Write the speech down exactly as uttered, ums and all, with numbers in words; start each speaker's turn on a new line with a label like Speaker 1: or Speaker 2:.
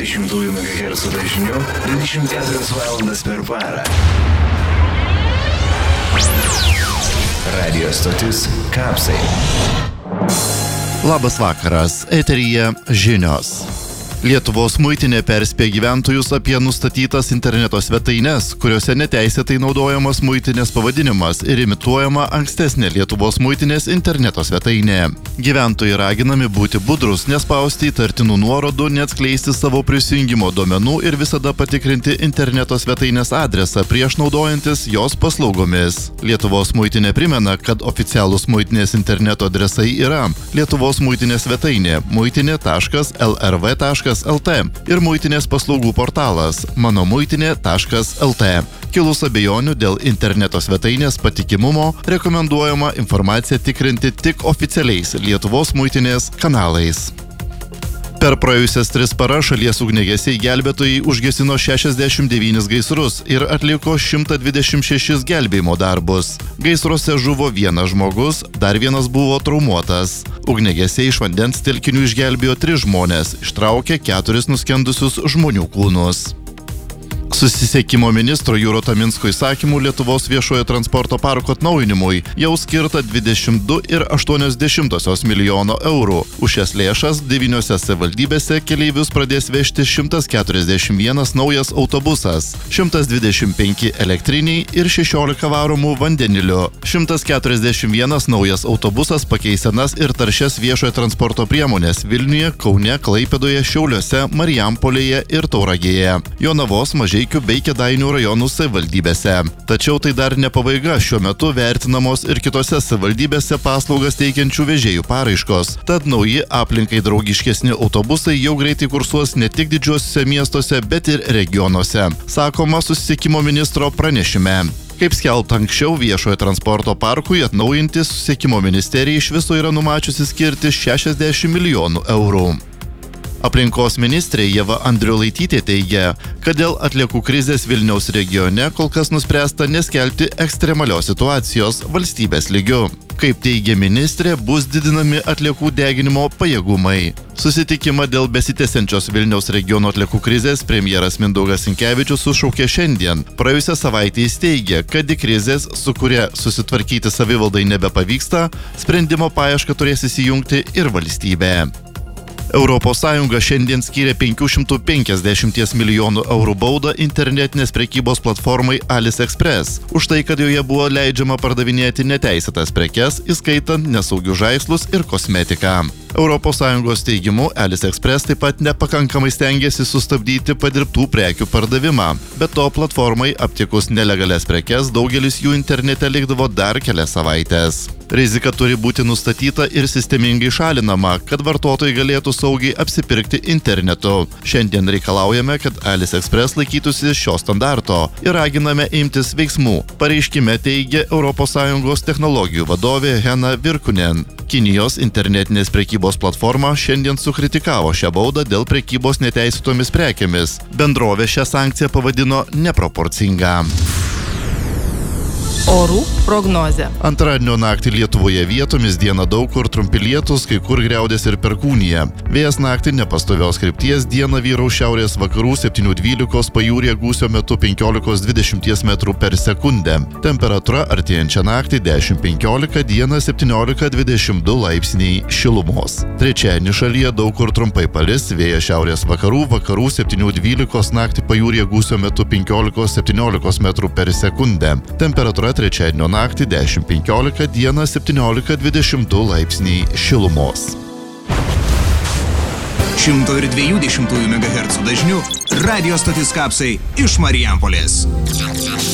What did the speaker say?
Speaker 1: dvidešimtųjų megahercų dažniu dvidešimt keturias valandas per parą. Radio stotis Kapsai.
Speaker 2: Labas vakaras, eteryje žinios. Lietuvos muitinė perspėja gyventojus apie nustatytas interneto svetaines, kuriuose neteisėtai naudojamas muitinės pavadinimas ir imituojama ankstesnė Lietuvos muitinės interneto svetainė. Gyventojai raginami būti budrus, nespausti įtartinų nuorodų, neatskleisti savo prisijungimo duomenų ir visada patikrinti interneto svetainės adresą prieš naudojantis jos paslaugomis. Lietuvos muitinė primena, kad oficialūs muitinės interneto adresai yra Lietuvos muitinės svetainė muitinė taškas el er vė taškas el tė ir muitinės paslaugų portalas mano muitinė taškas el tė. Kilus abejonių dėl interneto svetainės patikimumo, rekomenduojama informaciją tikrinti tik oficialiais Lietuvos muitinės kanalais. Per praėjusias tris paras šalies ugniagesiai gelbėtojai užgesino šešiasdešimt devynis gaisrus ir atliko šimtą dvidešimt šešis gelbėjimo darbus. Gaisruose žuvo vienas žmogus, dar vienas buvo traumuotas. Ugniagesiai iš vandens telkinių išgelbėjo tris žmones, ištraukė keturis nuskendusius žmonių kūnus. Susisiekimo ministro Jūro Taminsko įsakymų Lietuvos viešojo transporto parko atnaujinimui jau skirta dvidešimt du ir aštuonios dešimtosios milijono eurų. Už šias lėšas devyniose savivaldybėse keleivius pradės vežti šimtas keturiasdešimt vienas naujas autobusas, šimtas dvidešimt penki elektriniai ir šešiolika varomų vandeniliu. šimtas keturiasdešimt vienas naujas autobusas pakeis senas ir taršias viešojo transporto priemonės Vilniuje, Kaune, Klaipėdoje, Šiauliuose, Marijampolėje ir Tauragėje, Jonavos, Mažeikių bei Kėdainių rajonų savivaldybėse. Tačiau tai dar ne pabaiga, šiuo metu vertinamos ir kitose savivaldybėse paslaugas teikiančių vežėjų paraiškos. Tad nauji aplinkai draugiškesni autobusai jau greitai kursuos ne tik didžiuosiuose miestuose, bet ir regionuose, sakoma susisiekimo ministro pranešime. Kaip skelbta anksčiau, viešojo transporto parkui atnaujinti susisiekimo ministerija iš viso yra numačiusi skirti šešiasdešimt milijonų eurų. Aplinkos ministrė Ieva Andriulaitytė teigia, kad dėl atliekų krizės Vilniaus regione kol kas nuspręsta neskelbti ekstremalios situacijos valstybės lygiu. Kaip teigia ministrė, bus didinami atliekų deginimo pajėgumai. Susitikimą dėl besitęsiančios Vilniaus regiono atliekų krizės premjeras Mindaugas Sinkevičius sušaukė šiandien. Praėjusią savaitę jis teigė, kad į krizės, su kuria susitvarkyti savivaldai nebepavyksta, sprendimo paiešką turės įsijungti ir valstybė. Europos Sąjunga šiandien skyrė penkių šimtų penkiasdešimt milijonų eurų baudą internetinės prekybos platformai AliExpress už tai, kad joje buvo leidžiama pardavinėti neteisėtas prekes, įskaitant nesaugius žaislus ir kosmetiką. Europos Sąjungos teigimu, AliExpress taip pat nepakankamai stengiasi sustabdyti padirbtų prekių pardavimą. Be to, platformai aptikus nelegalias prekes, daugelis jų internete likdavo dar kelias savaitės. Rizika turi būti nustatyta ir sistemingai šalinama, kad vartotojai galėtų saugiai apsipirkti internetu. Šiandien reikalaujame, kad AliExpress laikytųsi šio standarto ir raginame imtis veiksmų, pareiškime teigia Europos Sąjungos technologijų vadovė Hena Virkunen. Kinijos internetinės prekybos platforma šiandien sukritikavo šią baudą dėl prekybos neteisėtomis prekėmis. Bendrovė šią sankciją pavadino neproporcinga.
Speaker 3: Orų prognozė.
Speaker 2: Antradienio naktį Lietuvoje vietomis dieną daug kur trumpi lietūs, kai kur griaudės ir perkūnija. Vėjas naktį nepastovios krypties, dieną vyraus šiaurės vakarų septynių dvylikos, pajūryje gūsio metu penkiolikos dvidešimt metrų per sekundę. Temperatūra artėjančią naktį dešimt penkiolika, dieną septyniolika dvidešimt du laipsniai šilumos. Trečiadienį šalyje daug kur trumpai palis, vėjas šiaurės vakarų, vakarų septynių dvylikos, naktį pajūryje gūsio metu penkiolikos septyniolikos metrų per sekundę. Temperatūra trečiadienio naktį dešimt penkiolika, dieną septyniolika dvidešimt du laipsniai šilumos.
Speaker 1: šimto dviejų dešimtųjų megahercų dažniu radio stotis Kapsai iš Marijampolės.